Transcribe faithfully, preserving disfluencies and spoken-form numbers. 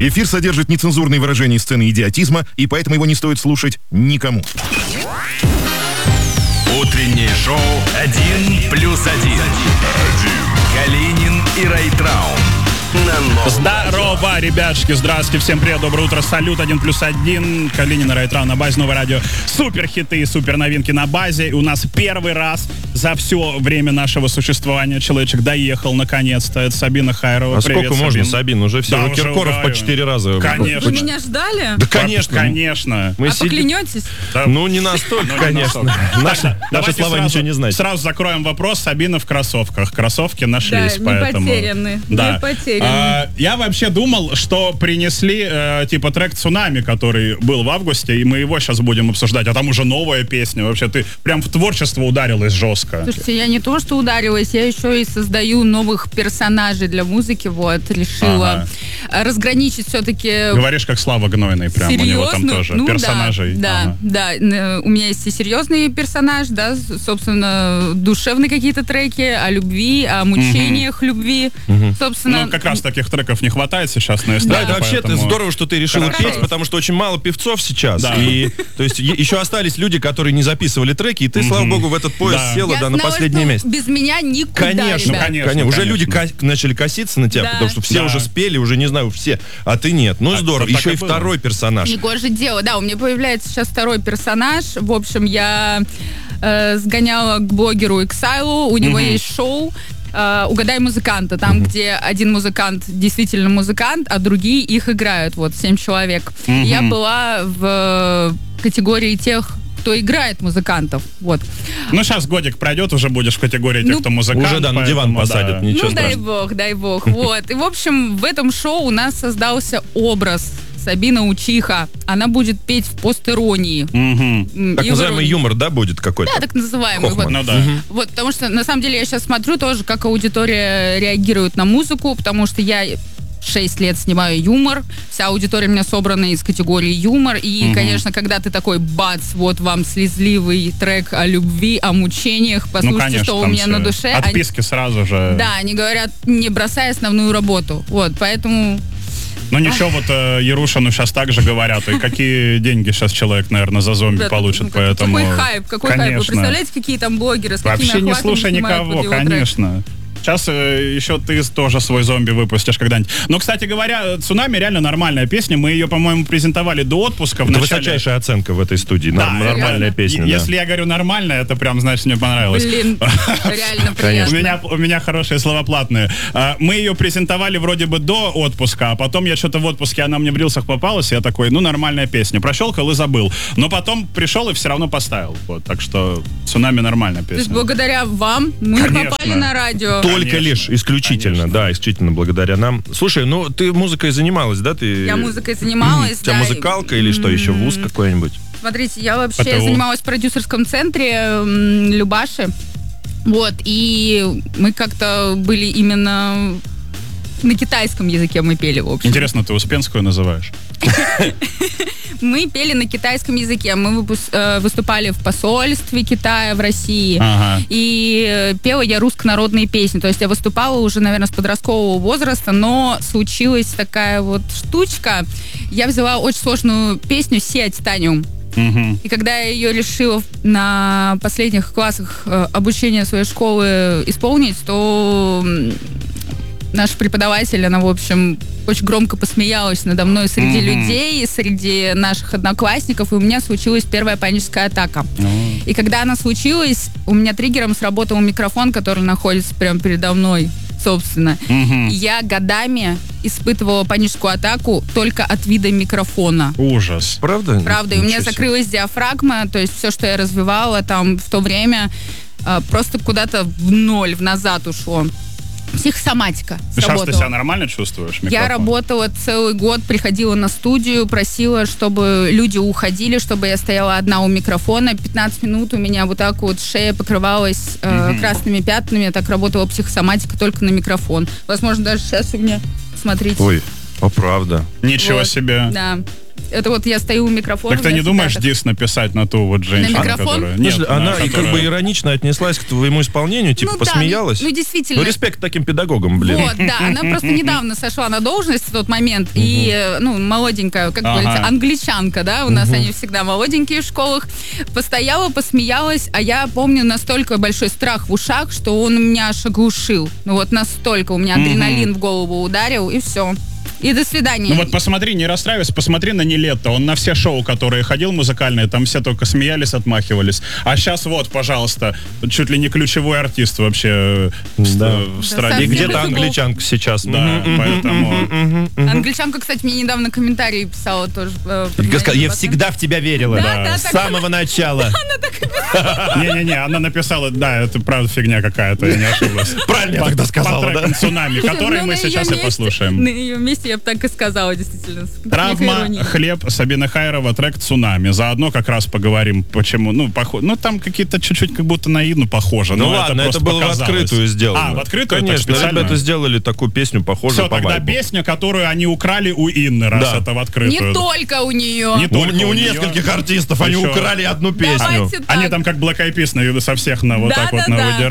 Эфир содержит нецензурные выражения из сцены идиотизма, и поэтому его не стоит слушать никому. Утреннее шоу «Один плюс один». Калинин и Райтрау. Здорово, ребятушки, здравствуйте, всем привет, доброе утро, салют, один плюс один, Калинин и Райтрау на базе Новое радио. Супер хиты и супер новинки на базе. И у нас первый раз за все время нашего существования человечек доехал наконец-то. Это Сабина Хайрова. А Привет, сколько Сабин. можно, Сабин? Уже все, да, у Киркоров уже по четыре раза. Конечно. Вы меня ждали? Да, конечно. Конечно. Мы а сидим... поклянетесь? Да. Ну, не настолько, конечно. Наши, наши слова сразу, ничего не значат. Сразу закроем вопрос. Сабина в кроссовках. Кроссовки нашлись, да, поэтому... не потеряны. Да. Не потеряны. А, я вообще думал, что принесли э, типа трек «Цунами», который был в августе, и мы его сейчас будем обсуждать. А там уже новая песня. Вообще, ты прям в творчество ударилась жестко. Слушайте, я не то, что ударилась, я еще и создаю новых персонажей для музыки. Вот, решила ага. разграничить все-таки... Говоришь, как Слава Гнойный, прям серьезно? у него там тоже. Ну, персонажей. Да, ага. да, да. У меня есть и серьезный персонаж, да, собственно, душевные какие-то треки о любви, о мучениях угу. любви. Угу. Собственно... Ну, как раз таких треков не хватает сейчас на эстраде. Да, это вообще поэтому... здорово, что ты решила Хорошо. петь, потому что очень мало певцов сейчас. Да. И, то есть, е- еще остались люди, которые не записывали треки, и ты, слава богу, в этот поезд Да. села Я да, на знала, последнее что место. без меня никуда, Конечно, ребят. конечно, конечно. конечно. Уже люди ка- начали коситься на тебя, Да. потому что все Да. уже спели, уже не знаю, все, а ты нет. Ну, А здорово. так Еще и и было. второй персонаж. Егор же дело. Да, у меня появляется сейчас второй персонаж. В общем, я э, сгоняла к блогеру Иксайлу, у него Мгм. есть шоу э, «Угадай музыканта», там, Мгм. где один музыкант действительно музыкант, а другие их играют, вот, семь человек. Мгм. Я была в э, категории тех, кто играет музыкантов, вот. Ну, сейчас годик пройдет, уже будешь в категории тех, Ну, кто музыкант. Уже, да, на поэтому, диван да. посадят, ничего Ну, дай страшного. бог, дай бог, вот. И, в общем, в этом шоу у нас создался образ Сабина Учиха. Она будет петь в постиронии. Мгм. М, Так и называемый в иронии. юмор, да, будет какой-то? Да, так называемый. Хохма. Вот. Ну да. Вот, потому что, на самом деле, я сейчас смотрю тоже, как аудитория реагирует на музыку, потому что я шесть лет снимаю юмор, вся аудитория у меня собрана из категории юмор, и, Мгм. конечно, когда ты такой, бац, вот вам слезливый трек о любви, о мучениях, Ну, послушайте, конечно, что у там меня всё. на душе. Они- Отписки сразу же. Да, они говорят, не бросай основную работу. Вот, поэтому... Ну ничего, вот э, Ярушину сейчас так же говорят, и какие деньги сейчас человек, наверное, за зомби Да, получит, ну, поэтому... Какой хайп, какой хайп. Вы Конечно. представляете, какие там блогеры с какими Вообще не охватами слушай снимают никого, под его трек? конечно. Сейчас э, еще ты тоже свой зомби выпустишь когда-нибудь. Но, кстати говоря, «Цунами» реально нормальная песня. Мы ее, по-моему, презентовали до отпуска. В Это начале... высочайшая оценка в этой студии. Да, Норм- Нормальная реально. песня, Е- да. Если я говорю нормальная, это прям, значит, мне понравилось. Блин, реально У приятно. меня, у меня хорошие слова платные. А, Мы ее презентовали вроде бы до отпуска, а потом я что-то в отпуске, она мне в рилсах попалась, и я такой, ну, нормальная песня. Прощелкал и забыл. Но потом пришел и все равно поставил. Вот, так что «Цунами» нормальная То есть песня. благодаря вам мы Конечно. попали на радио. Только Конечно, лишь, исключительно, конечно. да, исключительно благодаря нам. Слушай, ну ты музыкой занималась, да? Ты... Я музыкой занималась. У тебя да, и- музыкалка или что еще, вуз М, какой-нибудь? Смотрите, я вообще ПТУ. занималась в продюсерском центре м, Любаши. Вот, и мы как-то были именно на китайском языке мы пели, в общем. Интересно, ты Успенскую называешь? Мы пели на китайском языке. Мы выпус- э, выступали в посольстве Китая в России. Ага. И э, пела я русско-народные песни. То есть я выступала уже, наверное, с подросткового возраста, но случилась такая вот штучка. Я взяла очень сложную песню «Сиа Титаниум». Мгм. И когда я ее решила на последних классах э, обучения своей школы исполнить, то м, наш преподаватель, она, в общем, очень громко посмеялась надо мной среди Мгм. людей, среди наших одноклассников, и у меня случилась первая паническая атака. Ну, И когда она случилась, у меня триггером сработал микрофон, который находится прямо передо мной, собственно. мгм. И я годами испытывала паническую атаку только от вида микрофона. Ужас. Правда? Правда, и у меня Ничего себе. закрылась диафрагма, то есть все, что я развивала там в то время, а, просто куда-то в ноль, в назад ушло. Психосоматика Сейчас ты сработала. себя нормально чувствуешь? Я микрофон? работала целый год, приходила на студию, просила, чтобы люди уходили, чтобы я стояла одна у микрофона. пятнадцать минут у меня вот так вот шея покрывалась э, Мгм. красными пятнами. Так работала психосоматика только на микрофон. Возможно, даже сейчас у меня, смотрите. Ой, о, правда. Ничего Вот, себе. Да. Это вот я стою у микрофона. Так ты у не меня думаешь всегда так. дис написать на ту вот женщину, На микрофон? которая... Слушай, Нет, она на и как которая- бы иронично отнеслась к твоему исполнению, типа Ну да, посмеялась. ну, ну, действительно. Ну, респект таким педагогам, блин. Вот, да, она просто недавно сошла на должность в тот момент, и, э, ну, молоденькая, как Ага. говорится, англичанка, да, у нас они всегда молоденькие в школах, постояла, посмеялась, а я помню настолько большой страх в ушах, что он меня аж оглушил. Ну вот настолько у меня адреналин в голову ударил, и все. И до свидания. Ну вот посмотри, не расстраивайся, посмотри на Нилетто. Он на все шоу, которые ходил музыкальные, там все только смеялись, отмахивались. А сейчас вот, пожалуйста, чуть ли не ключевой артист вообще э, в, Да. в Да, стране. И совсем где-то футбол. англичанка сейчас. Да, Мгм, мгм, поэтому... мгм, мгм. Англичанка, кстати, мне недавно комментарий писала тоже. э, под Я сказал, моим я постом. всегда в тебя верила. Да, да, С так самого начала. Не-не-не, она написала, да, это правда фигня какая-то, я не ошиблась. Правильно я По- тогда сказала, по трекам да? «Цунами», который Ну, мы на её сейчас и месте- послушаем. На ее месте я бы так и сказала, действительно. с некой Травма, иронией. хлеб, Сабина Хайрова, трек «Цунами». Заодно как раз поговорим, почему, ну, похоже, ну, там какие-то чуть-чуть как будто наивно похоже. Ну но ладно, это просто было в показалось. открытую сделано. А, в открытую? Так Конечно, специально? ребята сделали такую песню, похожую Все, по тогда вайбу. песня, которую они украли у Инны, раз Да. это в Не открытую. только у нее. Не Ну, только не у неё. нескольких артистов, они Еще- украли одну песню. Давайте так. Они там как Black Eyed Peas на- со всех на вот Да, так вот да, да. навыдирали.